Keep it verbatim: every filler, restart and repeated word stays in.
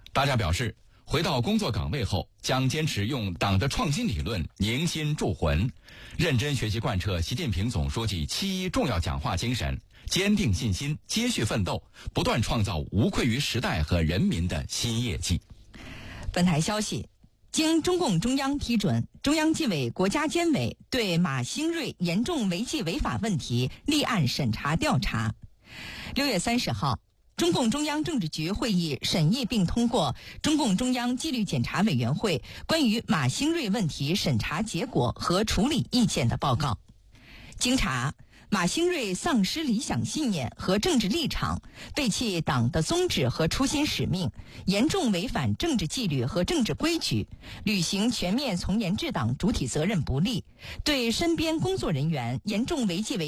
大家表示，回到工作岗位后，将坚持用党的创新理论凝心铸魂，认真学习贯彻习近平总书记七一重要讲话精神，坚定信心，接续奋斗，不断创造无愧于时代和人民的新业绩。 本台消息，经中共中央批准，中央纪委国家监委对马兴瑞严重违纪违法问题立案审查调查。六月三十号，中共中央政治局会议审议并通过中共中央纪律检查委员会关于马兴瑞问题审查结果和处理意见的报告。经查，马兴瑞丧失理想信念和政治立场，背弃党的宗旨和初心使命，严重违反政治纪律和政治规矩，履行全面从严治党主体责任不力，对身边工作人员严重违纪违